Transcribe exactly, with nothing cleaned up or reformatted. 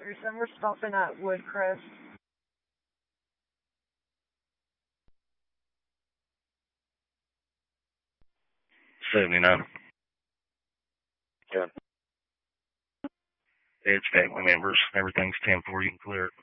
Thurston, we're stopping at Woodcrest. seventy-nine. Yeah. It's family members. Everything's ten four. You can clear it.